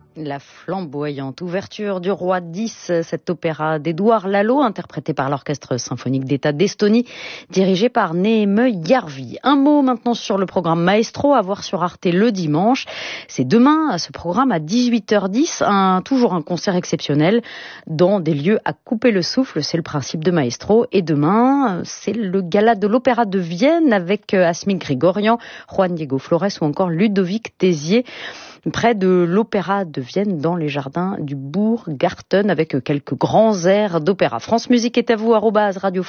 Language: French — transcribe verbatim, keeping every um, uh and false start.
La flamboyante ouverture du Roi dix, cet opéra d'Édouard Lalo, interprété par l'Orchestre symphonique d'État d'Estonie, dirigé par Neeme Järvi. Un mot maintenant sur le programme Maestro, à voir sur Arte le dimanche. C'est demain, ce programme à dix-huit heures dix, un, toujours un concert exceptionnel dans des lieux à couper le souffle, c'est le principe de Maestro. Et demain, c'est le gala de l'Opéra de Vienne avec Asmik Grigorian, Juan Diego Flores ou encore Ludovic Tézier, près de l'Opéra de Vienne, dans les jardins du Bourg-Garten, avec quelques grands airs d'opéra. France Musique est à vous, arobase radio